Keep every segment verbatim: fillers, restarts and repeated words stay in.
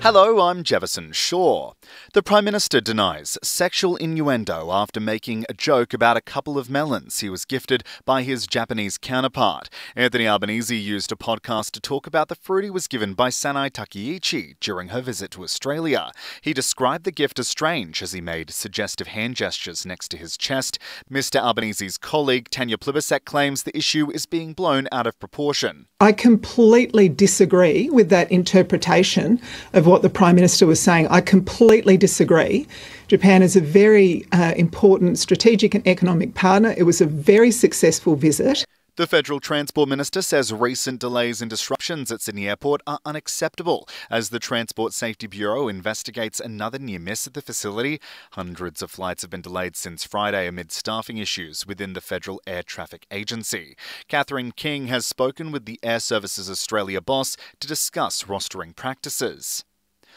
Hello, I'm Jefferson Shaw. The Prime Minister denies sexual innuendo after making a joke about a couple of melons he was gifted by his Japanese counterpart. Anthony Albanese used a podcast to talk about the fruit he was given by Sanae Takeichi during her visit to Australia. He described the gift as strange as he made suggestive hand gestures next to his chest. Mister Albanese's colleague Tanya Plibersek claims the issue is being blown out of proportion. I completely disagree with that interpretation of what the Prime Minister was saying. I completely disagree. Japan is a very uh, important strategic and economic partner. It was a very successful visit. The Federal Transport Minister says recent delays and disruptions at Sydney Airport are unacceptable as the Transport Safety Bureau investigates another near miss at the facility. Hundreds of flights have been delayed since Friday amid staffing issues within the Federal Air Traffic Agency. Catherine King has spoken with the Air Services Australia boss to discuss rostering practices.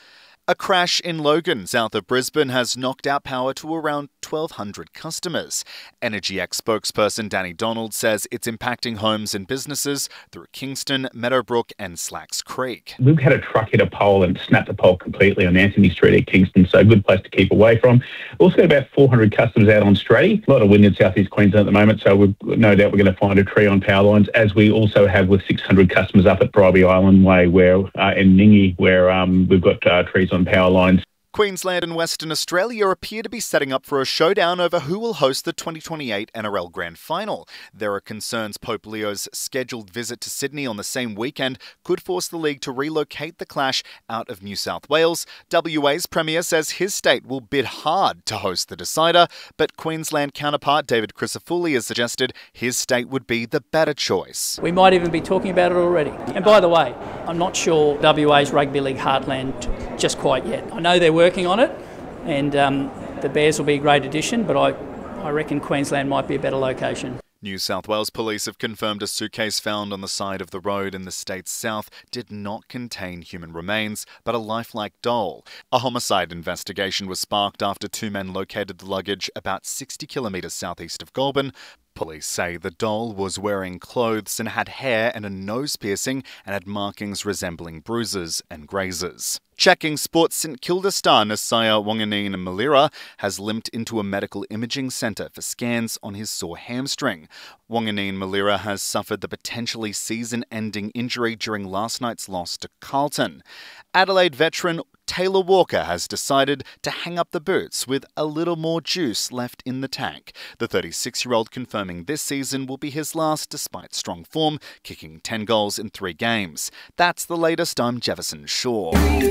A crash in Logan, south of Brisbane, has knocked out power to around twelve hundred customers. Energy X spokesperson Danny Donald says it's impacting homes and businesses through Kingston, Meadowbrook and Slacks Creek. We've had a truck hit a pole and snapped the pole completely on Anthony Street at Kingston, so a good place to keep away from. Also got about four hundred customers out on Stratty. A lot of wind in southeast Queensland at the moment, so we've no doubt we're going to find a tree on power lines, as we also have with six hundred customers up at Bribie Island Way where uh, in Ningi, where um, we've got uh, trees on power lines. Queensland and Western Australia appear to be setting up for a showdown over who will host the twenty twenty-eight N R L Grand Final. There are concerns Pope Leo's scheduled visit to Sydney on the same weekend could force the league to relocate the clash out of New South Wales. W A's Premier says his state will bid hard to host the decider, but Queensland counterpart David Crisafulli has suggested his state would be the better choice. We might even be talking about it already. And by the way, I'm not sure W A's Rugby League heartland just quite yet. I know they're working on it, and um, the Bears will be a great addition, but I, I reckon Queensland might be a better location. New South Wales police have confirmed a suitcase found on the side of the road in the state's south did not contain human remains, but a lifelike doll. A homicide investigation was sparked after two men located the luggage about sixty kilometres southeast of Goulburn. Police say the doll was wearing clothes and had hair and a nose piercing and had markings resembling bruises and grazes. Checking sports, St Kilda star Nasiah Wanganeen Malira has limped into a medical imaging centre for scans on his sore hamstring. Wanganeen Malira has suffered the potentially season-ending injury during last night's loss to Carlton. Adelaide veteran Taylor Walker has decided to hang up the boots with a little more juice left in the tank. The thirty-six-year-old confirming this season will be his last despite strong form, kicking ten goals in three games. That's the latest. I'm Jefferson Shaw.